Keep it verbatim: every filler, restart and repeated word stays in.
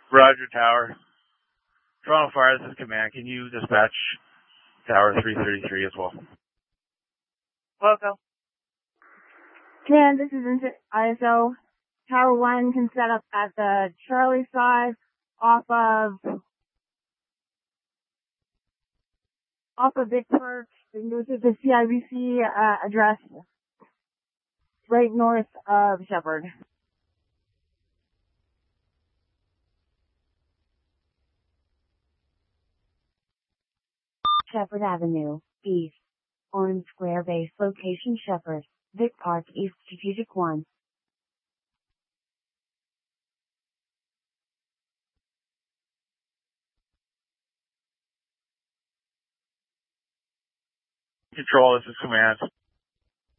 Roger, Tower. Toronto Fire, this is Command. Can you dispatch Tower three thirty-three as well? Loco. Command, this is I S O. Tower one can set up at the Charlie side off of off of Vic Park. You can go to the C I B C uh, address right north of Shepherd. Shepherd Avenue, East. Orange Square Base location Shepherd, Vic Park East Strategic one. Control, this is Command.